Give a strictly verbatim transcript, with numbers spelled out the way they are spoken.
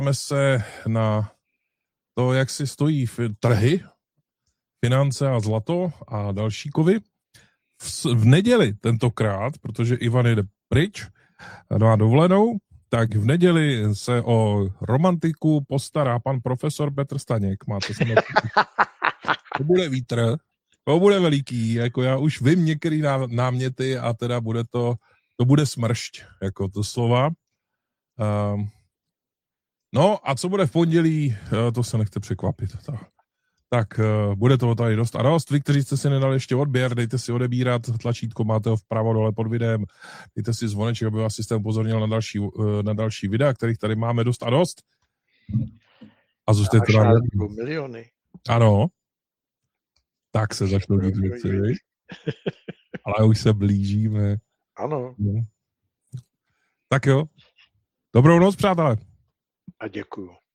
se na to, jak si stojí trhy, finance a zlato a další kovy. V, v neděli tentokrát, protože Ivan jde pryč, má dovolenou, tak v neděli se o romantiku postará pan profesor Petr Staněk. Máte se na to bude vítr, to bude veliký, jako já už vím některý náměty a teda bude to, to bude smršť, jako to slova. Um, no a co bude v pondělí, to se nechte překvapit. To. Tak uh, bude toho tady dost a dost. Vy, kteří jste si nedali ještě odběr, dejte si odebírat, tlačítko máte ho vpravo dole pod videem, dejte si zvoneček, aby vás systém upozornil na další, uh, na další videa, kterých tady máme dost a dost. A zůstejte nám... miliony. Ano. Tak se začnou dít věci, ale už se blížíme. Ano. Tak jo. Dobrou noc, přátelé. A děkuju.